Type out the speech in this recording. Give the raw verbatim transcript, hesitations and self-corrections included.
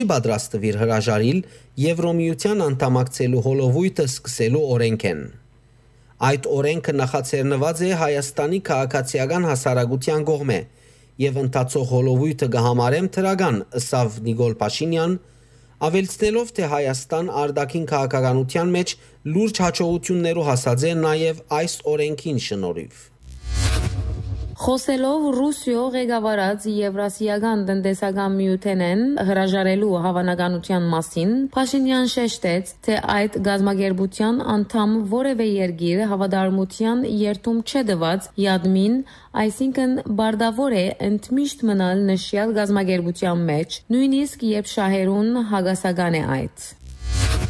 Պատրաստվիր հրաժարիլ Եվրոմիության անդամակցելու հոլովույթը սկսելու օրենքեն։ Այդ օրենքը նախաձեռնված է Հայաստանի քաղաքացիական հասարակության կողմէ եւ ընթացող հոլովույթը կհամարեմ թրական, ըսավ Նիկոլ Փաշինյան, ավելցնելով, թե Հայաստան արտաքին քաղաքականության մեջ լուրջ հաջողություններով հասած է նաեւ այս օրենքին շնորհիվ։ Խոսելով Ռուսիո ղեկավարած Եվրասիական տնտեսական միութենեն հրաժարելու հավանականության մասին, Փաշինյան շեշտեց, թե այդ գազագերբության անդամ որևէ երկիր հավատարմության երթում չէ տված յադմին, այսինքն բարդավոր է ընդմիշտ մնալ նշյալ գազագերբության մեջ, նույնիսկ երբ շահերուն հագասական է այդ։